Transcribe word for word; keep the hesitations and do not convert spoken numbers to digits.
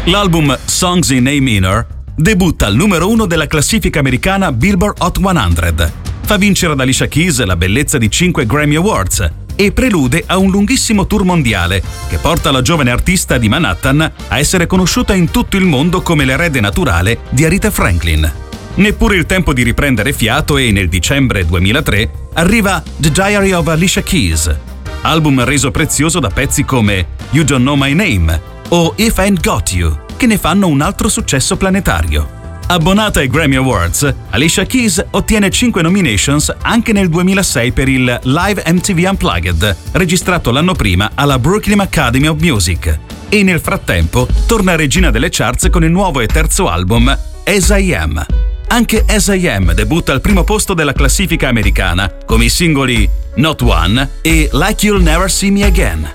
L'album Songs in A Minor debutta al numero uno della classifica americana Billboard Hot cento. Fa vincere ad Alicia Keys la bellezza di cinque Grammy Awards e prelude a un lunghissimo tour mondiale che porta la giovane artista di Manhattan a essere conosciuta in tutto il mondo come l'erede naturale di Aretha Franklin. Neppure il tempo di riprendere fiato e nel dicembre duemilatré arriva The Diary of Alicia Keys, album reso prezioso da pezzi come You Don't Know My Name o If I Ain't Got You, che ne fanno un altro successo planetario. Abbonata ai Grammy Awards, Alicia Keys ottiene cinque nominations anche nel duemilasei per il Live M T V Unplugged, registrato l'anno prima alla Brooklyn Academy of Music, e nel frattempo torna regina delle charts con il nuovo e terzo album As I Am. Anche As I Am debutta al primo posto della classifica americana, come i singoli Not One e Like You'll Never See Me Again.